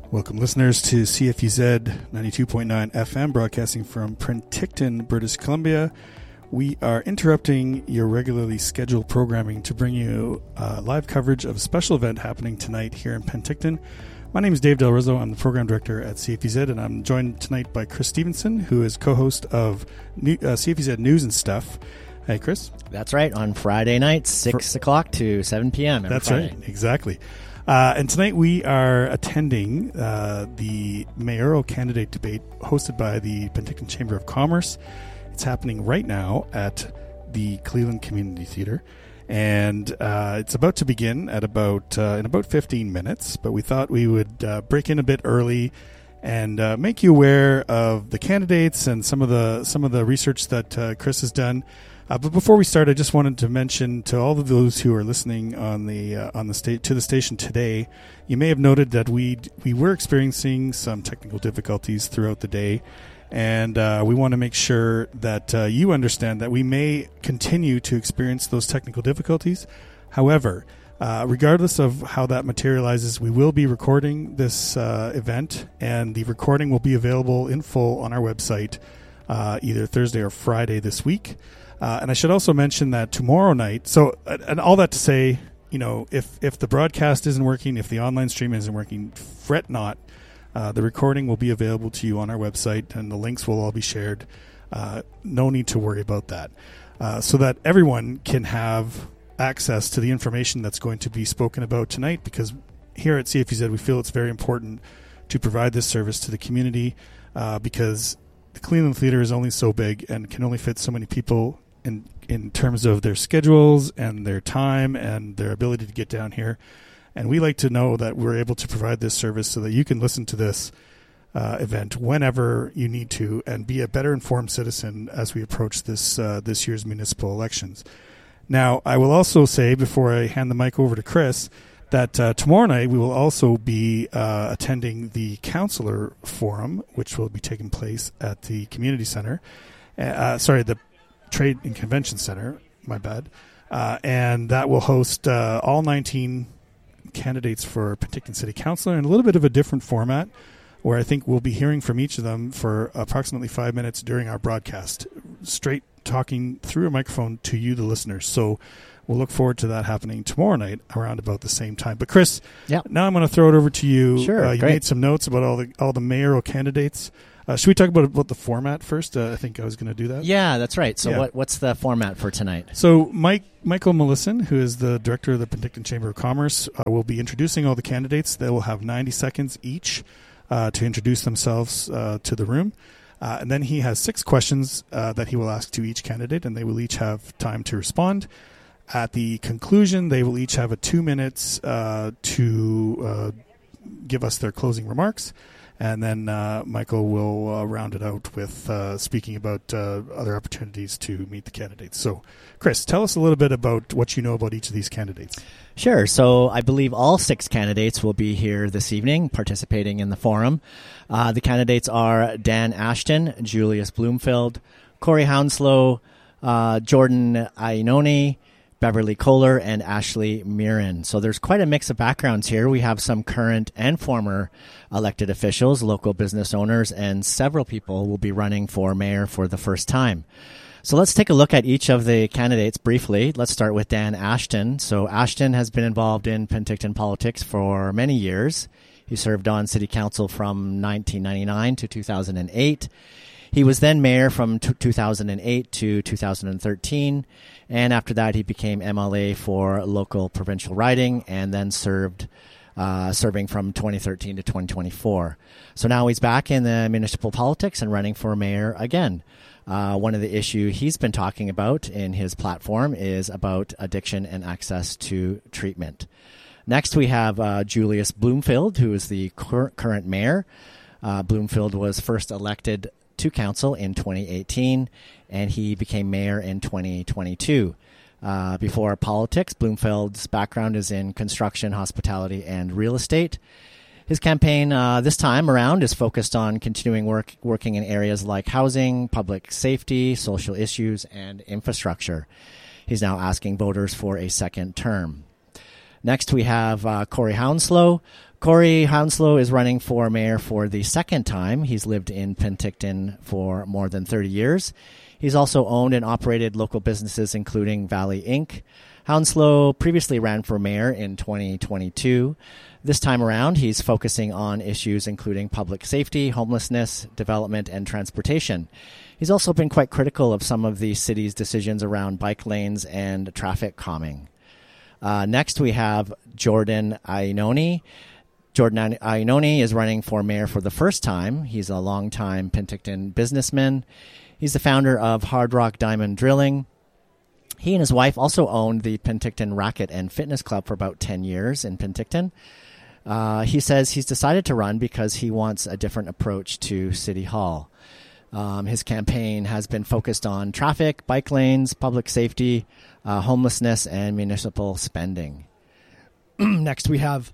Welcome, listeners, to CFUZ 92.9 FM, broadcasting from Penticton, British Columbia. We are interrupting your regularly scheduled programming to bring you live coverage of a special event happening tonight here in Penticton. My name is Dave Del Rizzo. I'm the program director at CFUZ, and I'm joined tonight by Chris Stevenson, who is co-host of CFUZ News and Stuff. Hey, Chris. That's right, on Friday nights, 6 o'clock to 7 p.m. every That's Friday. right, exactly. And tonight we are attending the mayoral candidate debate hosted by the Penticton Chamber of Commerce. It's happening right now at the Cleveland Community Theatre, and it's about to begin at in about 15 minutes. But we thought we would break in a bit early and make you aware of the candidates and some of the research that Chris has done. But before we start, I just wanted to mention to all of those who are listening on the station today, you may have noted that we were experiencing some technical difficulties throughout the day, and we want to make sure that you understand that we may continue to experience those technical difficulties. However, regardless of how that materializes, we will be recording this event, and the recording will be available in full on our website either Thursday or Friday this week. And I should also mention that tomorrow night, and all that to say, if the broadcast isn't working, if the online stream isn't working, fret not. The recording will be available to you on our website, and the links will all be shared. No need to worry about that. So that everyone can have access to the information that's going to be spoken about tonight, because here at CFUZ we feel it's very important to provide this service to the community, because the Cleveland Theatre is only so big and can only fit so many people in terms of their schedules and their time and their ability to get down here. And we like to know that we're able to provide this service so that you can listen to this event whenever you need to and be a better informed citizen as we approach this year's municipal elections. Now, I will also say, before I hand the mic over to Chris, that tomorrow night we will also be attending the Councillor Forum, which will be taking place at the Community Center. The Trade and Convention Center, my bad. And that will host all 19 candidates for Penticton City Councilor in a little bit of a different format, where I think we'll be hearing from each of them for approximately 5 minutes during our broadcast, straight talking through a microphone to you, the listeners. So we'll look forward to that happening tomorrow night around about the same time. But Chris, Now I'm going to throw it over to you. Sure, you made some notes about all the mayoral candidates. Should we talk about the format first? I think I was going to do that. Yeah, that's right. So what's the format for tonight? So Michael Melisson, who is the director of the Penticton Chamber of Commerce, will be introducing all the candidates. They will have 90 seconds each to introduce themselves to the room. And then he has 6 questions that he will ask to each candidate, and they will each have time to respond. At the conclusion, they will each have 2 minutes to give us their closing remarks. And then Michael will round it out with speaking about other opportunities to meet the candidates. So, Chris, tell us a little bit about what you know about each of these candidates. Sure. So I believe all 6 candidates will be here this evening participating in the forum. The candidates are Dan Ashton, Julius Bloomfield, Corey Hounslow, Jordan Ainoni, Beverly Kohler, and Ashley Mirren. So there's quite a mix of backgrounds here. We have some current and former elected officials, local business owners, and several people will be running for mayor for the first time. So let's take a look at each of the candidates briefly. Let's start with Dan Ashton. So Ashton has been involved in Penticton politics for many years. He served on city council from 1999 to 2008. He was then mayor from 2008 to 2013, and after that he became MLA for local provincial riding, and then serving from 2013 to 2024. So now he's back in the municipal politics and running for mayor again. One of the issues he's been talking about in his platform is about addiction and access to treatment. Next we have Julius Bloomfield, who is the current mayor. Bloomfield was first elected to council in 2018, and he became mayor in 2022. Before politics, Bloomfield's background is in construction, hospitality, and real estate. His campaign this time around is focused on continuing working in areas like housing, public safety, social issues, and infrastructure. He's now asking voters for a second term. Next, we have Corey Hounslow. Corey Hounslow is running for mayor for the second time. He's lived in Penticton for more than 30 years. He's also owned and operated local businesses, including Valley Inc. Hounslow previously ran for mayor in 2022. This time around, he's focusing on issues including public safety, homelessness, development, and transportation. He's also been quite critical of some of the city's decisions around bike lanes and traffic calming. Next, we have Jordan Iannone. Jordan Iannone is running for mayor for the first time. He's a longtime Penticton businessman. He's the founder of Hard Rock Diamond Drilling. He and his wife also owned the Penticton Racket and Fitness Club for about 10 years in Penticton. He says he's decided to run because he wants a different approach to City Hall. His campaign has been focused on traffic, bike lanes, public safety, homelessness, and municipal spending. Next, we have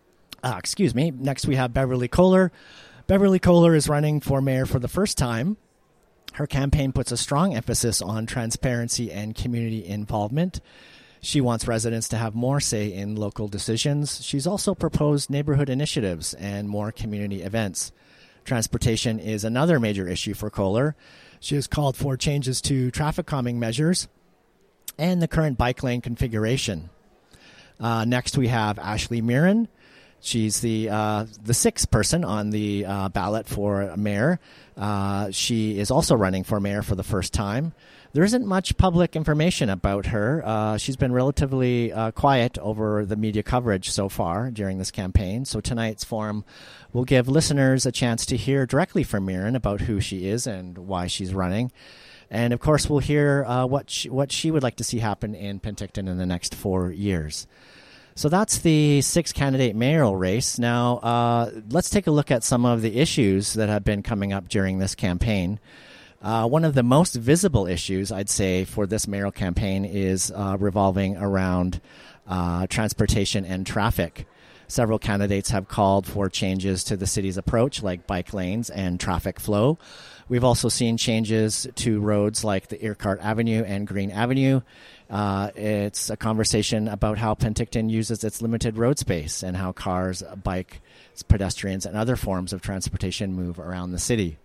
Beverly Kohler. Beverly Kohler is running for mayor for the first time. Her campaign puts a strong emphasis on transparency and community involvement. She wants residents to have more say in local decisions. She's also proposed neighborhood initiatives and more community events. Transportation is another major issue for Kohler. She has called for changes to traffic calming measures and the current bike lane configuration. Next, we have Ashley Mirren. She's the sixth person on the ballot for mayor. She is also running for mayor for the first time. There isn't much public information about her. She's been relatively quiet over the media coverage so far during this campaign. So tonight's forum will give listeners a chance to hear directly from Mirren about who she is and why she's running. And, of course, we'll hear what she would like to see happen in Penticton in the next 4 years. So that's the six-candidate mayoral race. Now, let's take a look at some of the issues that have been coming up during this campaign. One of the most visible issues, I'd say, for this mayoral campaign is revolving around transportation and traffic. Several candidates have called for changes to the city's approach, like bike lanes and traffic flow. We've also seen changes to roads like the Urquhart Avenue and Green Avenue. It's a conversation about how Penticton uses its limited road space and how cars, bikes, pedestrians, and other forms of transportation move around the city.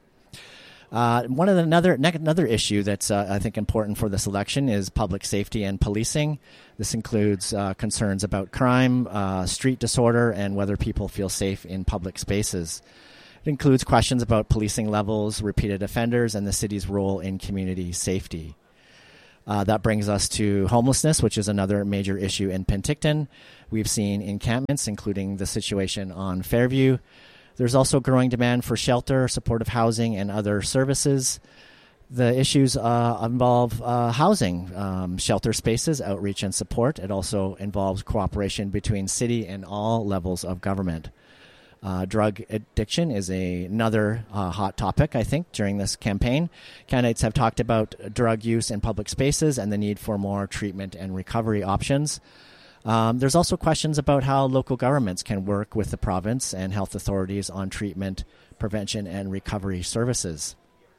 Another issue that's I think important for this election is public safety and policing. This includes concerns about crime, street disorder, and whether people feel safe in public spaces. It includes questions about policing levels, repeated offenders, and the city's role in community safety. That brings us to homelessness, which is another major issue in Penticton. We've seen encampments, including the situation on Fairview. There's also growing demand for shelter, supportive housing, and other services. The issues involve housing, shelter spaces, outreach, and support. It also involves cooperation between city and all levels of government. Drug addiction is another hot topic, I think, during this campaign. Candidates have talked about drug use in public spaces and the need for more treatment and recovery options. There's also questions about how local governments can work with the province and health authorities on treatment, prevention, and recovery services.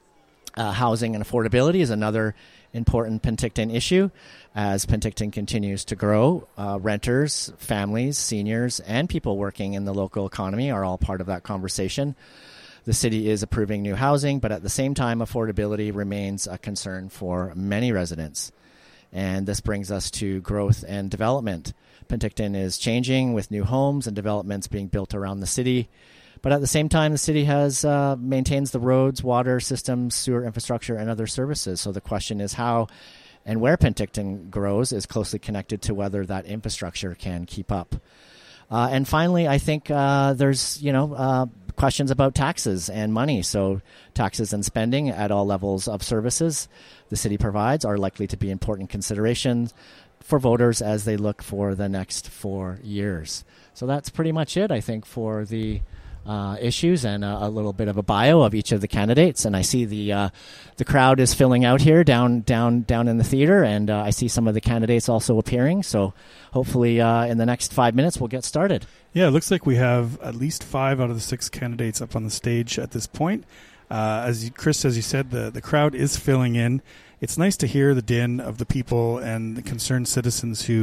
Housing and affordability is another important Penticton issue. As Penticton continues to grow, renters, families, seniors, and people working in the local economy are all part of that conversation. The city is approving new housing, but at the same time, affordability remains a concern for many residents. And this brings us to growth and development. Penticton is changing with new homes and developments being built around the city. But at the same time, the city has maintains the roads, water systems, sewer infrastructure, and other services. So the question is how and where Penticton grows is closely connected to whether that infrastructure can keep up. And finally, I think there's questions about taxes and money. So taxes and spending at all levels of services the city provides are likely to be important considerations for voters as they look for the next 4 years. So that's pretty much it, I think, for the issues and a little bit of a bio of each of the candidates. And I see the crowd is filling out here down in the theater, and I see some of the candidates also appearing. So hopefully in the next 5 minutes we'll get started. Yeah, it looks like we have at least 5 out of the 6 candidates up on the stage at this point. Chris, as you said, the crowd is filling in. It's nice to hear the din of the people and the concerned citizens who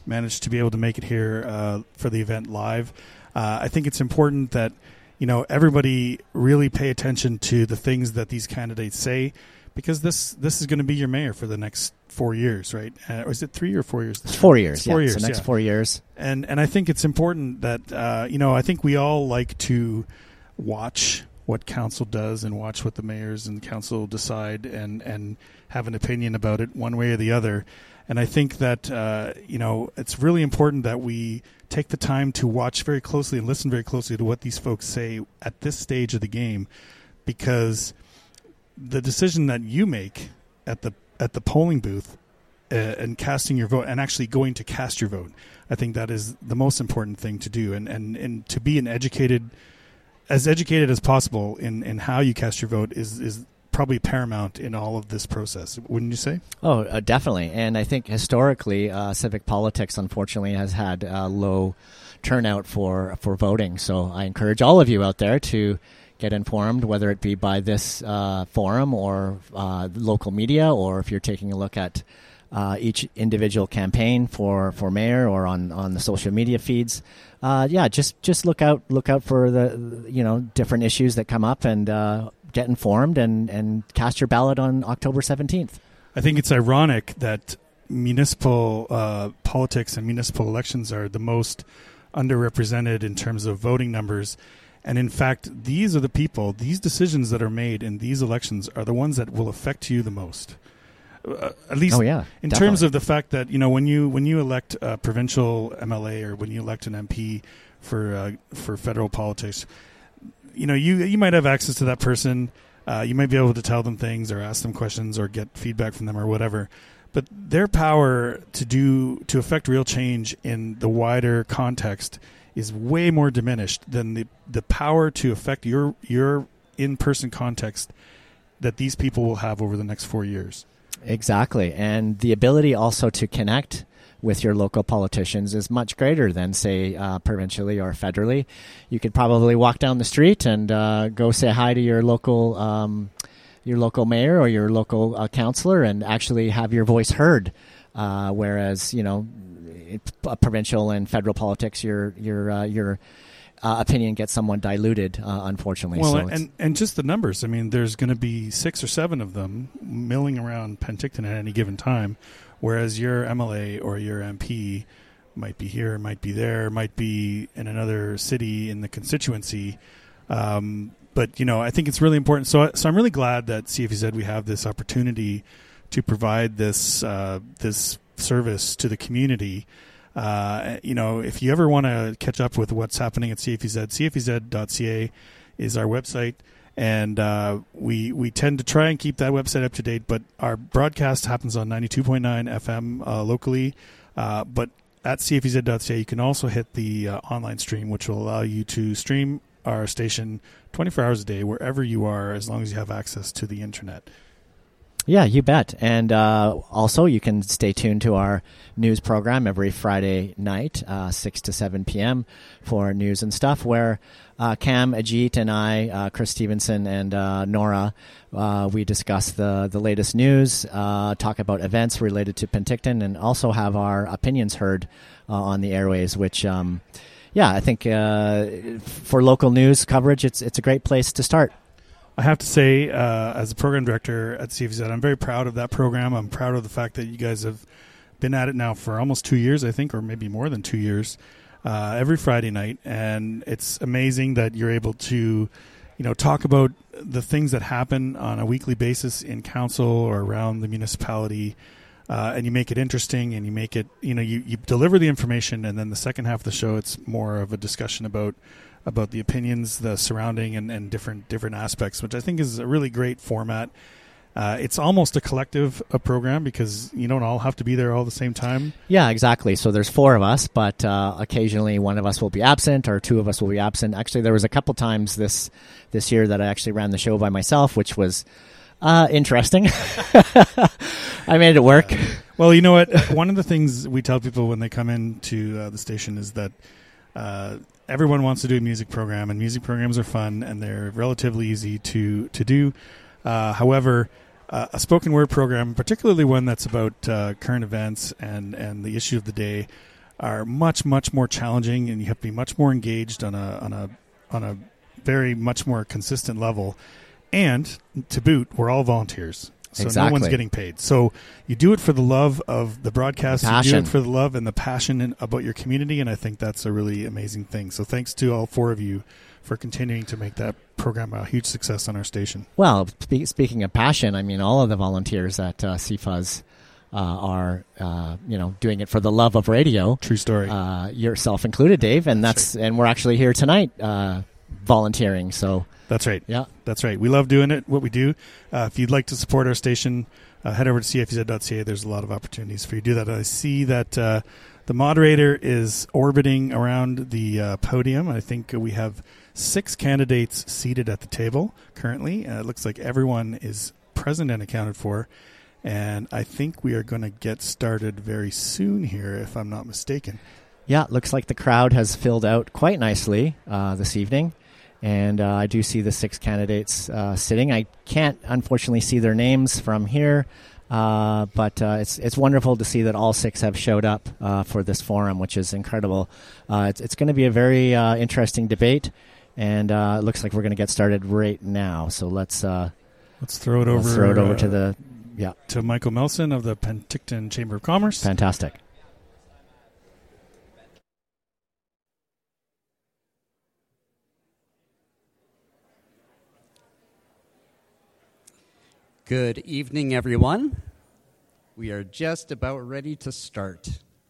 managed to be able to make it here for the event live. I think it's important that everybody really pay attention to the things that these candidates say, because this is going to be your mayor for the next 4 years, right? Or is it 3 or 4 years? It's 4 years. It's 4 years. The next 4 years. And I think it's important that I think we all like to watch what council does and watch what the mayors and council decide and have an opinion about it one way or the other. And I think that it's really important that we take the time to watch very closely and listen very closely to what these folks say at this stage of the game, because the decision that you make at the polling booth and casting your vote and actually going to cast your vote, I think that is the most important thing to do, and to be as educated as possible in how you cast your vote is probably paramount in all of this process, wouldn't you say? Oh, definitely. And I think historically, civic politics, unfortunately, has had low turnout for voting. So I encourage all of you out there to get informed, whether it be by this forum or local media, or if you're taking a look at each individual campaign for mayor or on the social media feeds. Just look out for the different issues that come up, and get informed and cast your ballot on October 17th. I think it's ironic that municipal politics and municipal elections are the most underrepresented in terms of voting numbers. And in fact, these decisions that are made in these elections are the ones that will affect you the most. At least in definitely. terms of the fact that, when you elect a provincial MLA or when you elect an MP for federal politics, you might have access to that person. You might be able to tell them things or ask them questions or get feedback from them or whatever. But their power to affect real change in the wider context is way more diminished than the power to affect your in-person context that these people will have over the next 4 years. Exactly. And the ability also to connect with your local politicians is much greater than, say, provincially or federally. You could probably walk down the street and go say hi to your local mayor or your local councillor and actually have your voice heard. Whereas, provincial and federal politics, your opinion gets somewhat diluted, unfortunately. Well, and just the numbers. I mean, there's going to be 6 or 7 of them milling around Penticton at any given time, whereas your MLA or your MP might be here, might be there, might be in another city in the constituency. But, I think it's really important. So I'm really glad that CFEZ, we have this opportunity to provide this service to the community. If you ever want to catch up with what's happening at CFEZ, cfez.ca is our website, and we tend to try and keep that website up to date, but our broadcast happens on 92.9 FM locally, but at cfez.ca you can also hit the online stream, which will allow you to stream our station 24 hours a day wherever you are, as long as you have access to the internet. Yeah, you bet. And also, you can stay tuned to our news program every Friday night, 6 to 7 p.m. for news and stuff, where Cam, Ajit, and I, Chris Stevenson, and Nora, we discuss the latest news, talk about events related to Penticton, and also have our opinions heard on the airways, which, I think for local news coverage, it's a great place to start. I have to say, as a program director at CFZ, I'm very proud of that program. I'm proud of the fact that you guys have been at it now for almost 2 years, I think, or maybe more than 2 years, every Friday night. And it's amazing that you're able to, talk about the things that happen on a weekly basis in council or around the municipality, and you make it interesting, and you make it, you deliver the information, and then the second half of the show, it's more of a discussion about the opinions, the surrounding, and different aspects, which I think is a really great format. It's almost a collective program because you don't all have to be there all at the same time. Yeah, exactly. So there's 4 of us, but occasionally one of us will be absent or 2 of us will be absent. Actually, there was a couple times this year that I actually ran the show by myself, which was interesting. I made it work. Well, you know what? One of the things we tell people when they come into the station is that everyone wants to do a music program, and music programs are fun, and they're relatively easy to do. However, a spoken word program, particularly one that's about current events and the issue of the day, are much, much more challenging, and you have to be much more engaged on a very much more consistent level. And to boot, we're all volunteers. So exactly. No one's getting paid. So you do it for the love of the broadcast. You do it for the love and the passion about your community, and I think that's a really amazing thing. So thanks to all four of you for continuing to make that program a huge success on our station. Well, speaking of passion, I mean, all of the volunteers at CFuzz are doing it for the love of radio. True story. Yourself included, Dave, and that's right. And we're actually here tonight volunteering. So that's right. Yeah, that's right. We love doing it. What we do. If you'd like to support our station, head over to cfuz.ca. There's a lot of opportunities for you to do that. I see that the moderator is orbiting around the podium. I think we have 6 candidates seated at the table currently. It looks like everyone is present and accounted for. And I think we are going to get started very soon here, if I'm not mistaken. Yeah, it looks like the crowd has filled out quite nicely this evening. And I do see the 6 candidates sitting. I can't, unfortunately, see their names from here. But it's wonderful to see that all 6 have showed up for this forum, which is incredible. It's going to be a very interesting debate. And it looks like we're going to get started right now. So let's throw it over. Throw it over to Michael Melson of the Penticton Chamber of Commerce. Fantastic. Good evening, everyone. We are just about ready to start.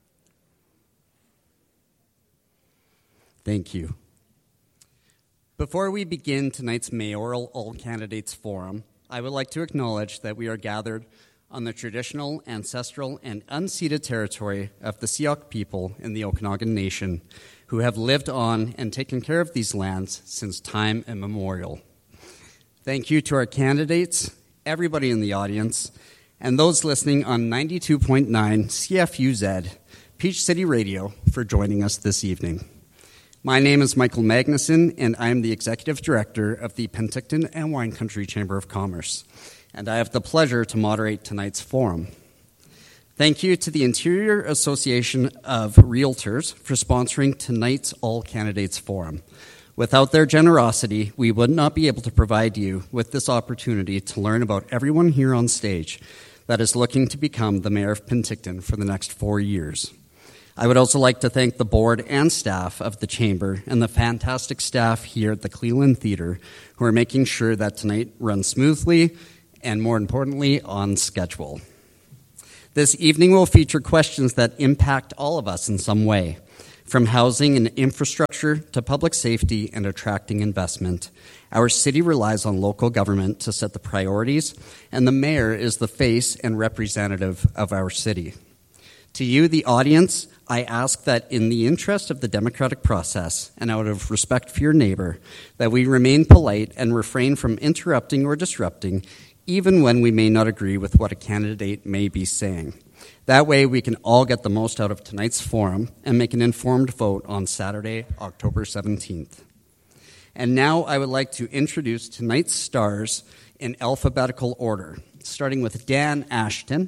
Thank you. Before we begin tonight's mayoral All Candidates Forum, I would like to acknowledge that we are gathered on the traditional, ancestral, and unceded territory of the Syilx people in the Okanagan Nation, who have lived on and taken care of these lands since time immemorial. Thank you to our candidates, everybody in the audience, and those listening on 92.9 CFUZ, Peach City Radio, for joining us this evening. My name is Michael Magnuson, and I am the Executive Director of the Penticton and Wine Country Chamber of Commerce, and I have the pleasure to moderate tonight's forum. Thank you to the Interior Association of Realtors for sponsoring tonight's All Candidates Forum. Without their generosity, we would not be able to provide you with this opportunity to learn about everyone here on stage that is looking to become the Mayor of Penticton for the next 4 years. I would also like to thank the board and staff of the Chamber and the fantastic staff here at the Cleveland Theater who are making sure that tonight runs smoothly and, more importantly, on schedule. This evening will feature questions that impact all of us in some way, from housing and infrastructure to public safety and attracting investment. Our city relies on local government to set the priorities, and the mayor is the face and representative of our city. To you, the audience, I ask that in the interest of the democratic process and out of respect for your neighbor, that we remain polite and refrain from interrupting or disrupting, even when we may not agree with what a candidate may be saying. That way, we can all get the most out of tonight's forum and make an informed vote on Saturday, October 17th. And now I would like to introduce tonight's stars in alphabetical order, starting with Dan Ashton,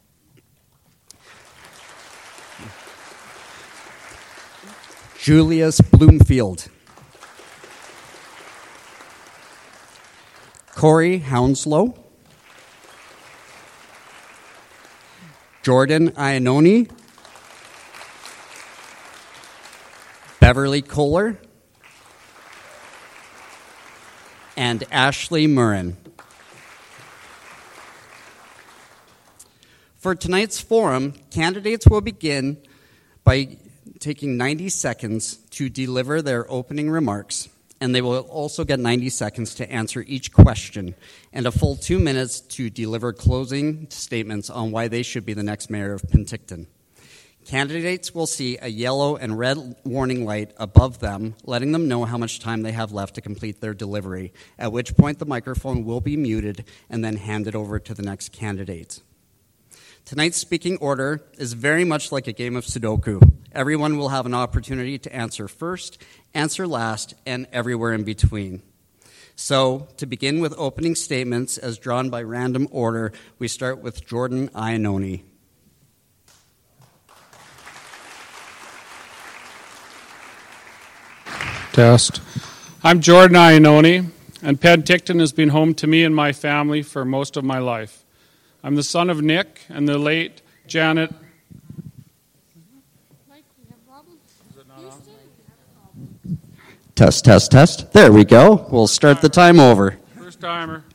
Julius Bloomfield, Corey Hounslow, Jordan Iannone, Beverly Kohler, and Ashley Murrin. For tonight's forum, candidates will begin by taking 90 seconds to deliver their opening remarks, and they will also get 90 seconds to answer each question, and a full 2 minutes to deliver closing statements on why they should be the next mayor of Penticton. Candidates will see a yellow and red warning light above them, letting them know how much time they have left to complete their delivery, at which point the microphone will be muted and then handed over to the next candidate. Tonight's speaking order is very much like a game of Sudoku. Everyone will have an opportunity to answer first, answer last, and everywhere in between. So, to begin with opening statements as drawn by random order, we start with Jordan Iannone. Test. I'm Jordan Iannone, and Penticton has been home to me and my family for most of my life. I'm the son of Nick and the late Janet. Test, test, test. There we go. We'll start the time over. First timer.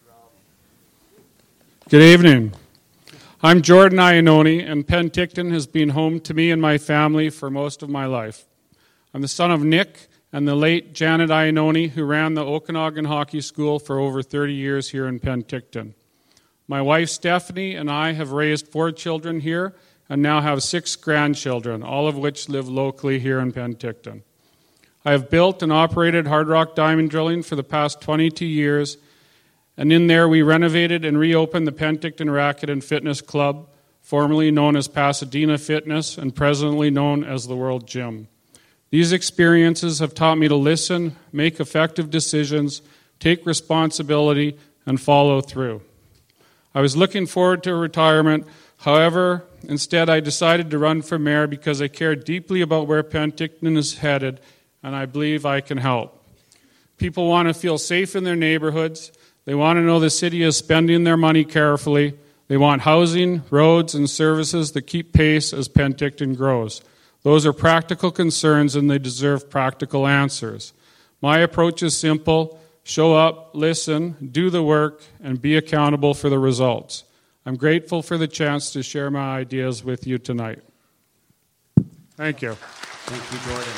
Good evening. I'm Jordan Iannone, and Penticton has been home to me and my family for most of my life. I'm the son of Nick and the late Janet Iannone, who ran the Okanagan Hockey School for over 30 years here in Penticton. My wife Stephanie and I have raised 4 children here and now have 6 grandchildren, all of which live locally here in Penticton. I have built and operated hard rock diamond drilling for the past 22 years, and in there we renovated and reopened the Penticton Racket and Fitness Club, formerly known as Pasadena Fitness and presently known as the World Gym. These experiences have taught me to listen, make effective decisions, take responsibility, and follow through. I was looking forward to retirement. However, instead I decided to run for mayor because I care deeply about where Penticton is headed, and I believe I can help. People want to feel safe in their neighborhoods. They want to know the city is spending their money carefully. They want housing, roads, and services that keep pace as Penticton grows. Those are practical concerns, and they deserve practical answers. My approach is simple: show up, listen, do the work, and be accountable for the results. I'm grateful for the chance to share my ideas with you tonight. Thank you. Thank you, Jordan.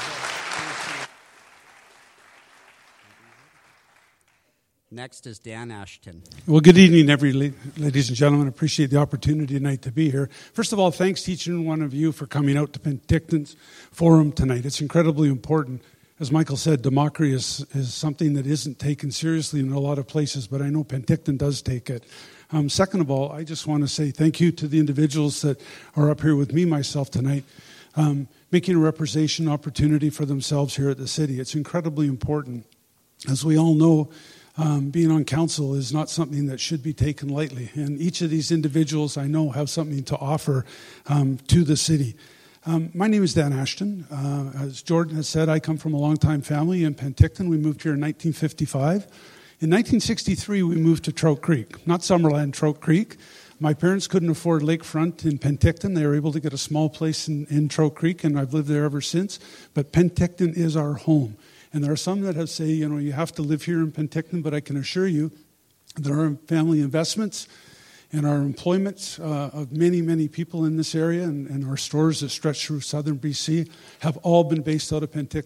Next is Dan Ashton. Well, good evening, ladies and gentlemen. I appreciate the opportunity tonight to be here. First of all, thanks to each and one of you for coming out to Penticton's Forum tonight. It's incredibly important. As Michael said, democracy is something that isn't taken seriously in a lot of places, but I know Penticton does take it. Second of all, I just want to say thank you to the individuals that are up here with me, myself, tonight, making a representation opportunity for themselves here at the city. It's incredibly important. As we all know, being on council is not something that should be taken lightly. And each of these individuals, I know, have something to offer to the city. My name is Dan Ashton. As Jordan has said, I come from a long-time family in Penticton. We moved here in 1955. In 1963, we moved to Trout Creek, not Summerland, Trout Creek. My parents couldn't afford lakefront in Penticton. They were able to get a small place in Trout Creek, and I've lived there ever since. But Penticton is our home. And there are some that have say, you have to live here in Penticton, but I can assure you there are family investments and our employment of many, many people in this area and our stores that stretch through southern BC have all been based out of Penticton.